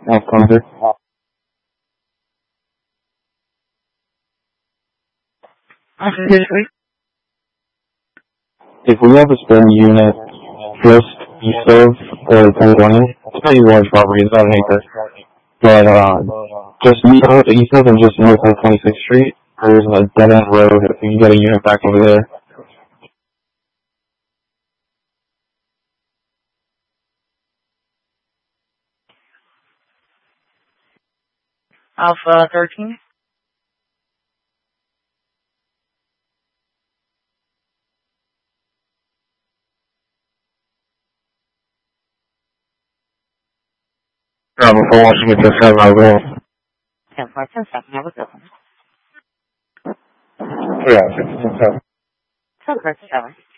Alexander. If we have a spare unit just east of 1020, it's not a large property, it's about an acre. But just east of and just north of 26th Street, there's a dead end road. If you can get a unit back over there. Alpha 13. Bravo 4, Washington 7, I will. 10.7, have a good one. Yeah, 6, 7. 7.